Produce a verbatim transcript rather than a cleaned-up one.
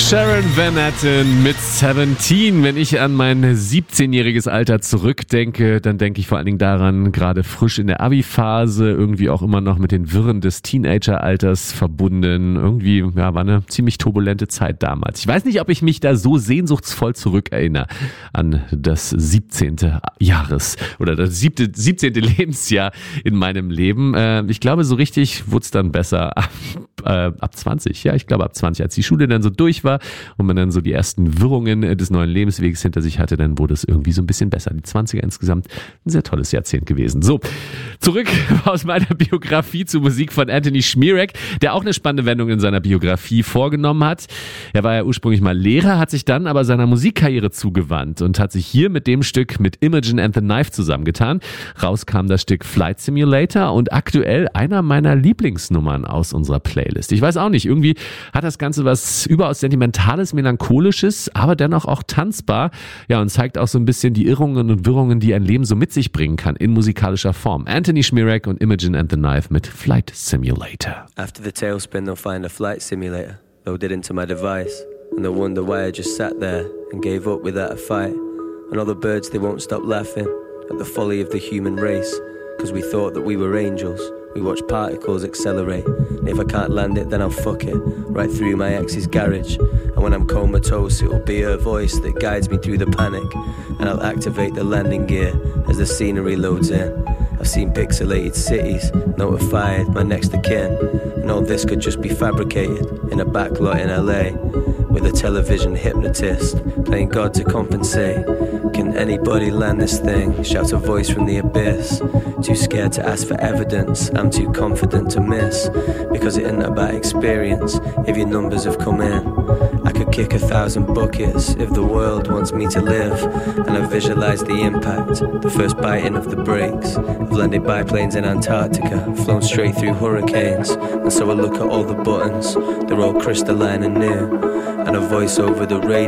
Sharon Van Etten mit siebzehn. Wenn ich an mein siebzehnjähriges Alter zurückdenke, dann denke ich vor allen Dingen daran, gerade frisch in der Abi-Phase, irgendwie auch immer noch mit den Wirren des Teenager-Alters verbunden. Irgendwie, ja, war eine ziemlich turbulente Zeit damals. Ich weiß nicht, ob ich mich da so sehnsuchtsvoll zurückerinnere an das siebzehnte Jahres oder das siebte, siebzehnte Lebensjahr in meinem Leben. Äh, ich glaube, so richtig wurde es dann besser ab, äh, ab zwanzig. Ja, ich glaube ab zwanzig, als die Schule dann so durch war und man dann so die ersten Wirrungen des neuen Lebensweges hinter sich hatte, dann wurde es irgendwie so ein bisschen besser. Die zwanziger insgesamt ein sehr tolles Jahrzehnt gewesen. So, zurück aus meiner Biografie zur Musik von Anthony Szmierek, der auch eine spannende Wendung in seiner Biografie vorgenommen hat. Er war ja ursprünglich mal Lehrer, hat sich dann aber seiner Musikkarriere zugewandt und hat sich hier mit dem Stück mit Imogen and the Knife zusammengetan. Raus kam das Stück Flight Simulator und aktuell einer meiner Lieblingsnummern aus unserer Playlist. Ich weiß auch nicht, irgendwie hat das Ganze was überaus Sentimentales, Melancholisches, aber dennoch auch tanzbar. Ja, und zeigt auch so ein bisschen die Irrungen und Wirrungen, die ein Leben so mit sich bringen kann in musikalischer Form. Anthony Szmierek und Imogen and the Knife mit Flight Simulator. After the tailspin, they'll find a flight simulator loaded into my device, and they'll wonder why I just sat there and gave up without a fight. And all the birds, they won't stop laughing at the folly of the human race, because we thought that we were angels. We watch particles accelerate, and if I can't land it, then I'll fuck it right through my ex's garage. And when I'm comatose, it'll be her voice that guides me through the panic, and I'll activate the landing gear as the scenery loads in. I've seen pixelated cities, notified my next of kin, and all this could just be fabricated in a backlot in L A, with a television hypnotist playing God to compensate. Can anybody land this thing? Shouts a voice from the abyss. Too scared to ask for evidence, I'm too confident to miss, because it isn't about experience if your numbers have come in. I could kick a thousand buckets if the world wants me to live, and I visualize the impact, the first biting of the brakes. I've landed biplanes in Antarctica, flown straight through hurricanes, and so I look at all the buttons, they're all crystalline and new, and a voice over the radio